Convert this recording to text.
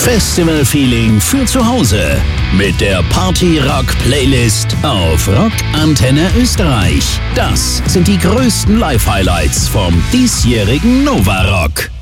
Festival-Feeling für zu Hause mit der Party-Rock-Playlist auf Rock Antenne Österreich. Das sind die größten Live-Highlights vom diesjährigen Nova Rock.